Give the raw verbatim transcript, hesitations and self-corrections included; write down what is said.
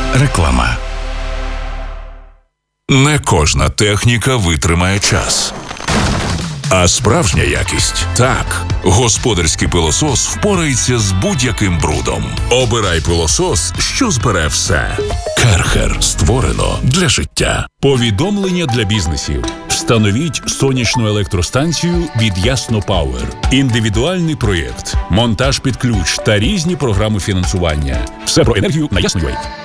Реклама. Не кожна техніка витримає час. А справжня якість – так. Господарський пилосос впорається з будь-яким брудом. Обирай пилосос, що збере все. Керхер. Створено для життя. Повідомлення для бізнесів. Встановіть сонячну електростанцію від Ясно Пауер. Індивідуальний проєкт, монтаж під ключ та різні програми фінансування. Все про енергію на Ясно.ua.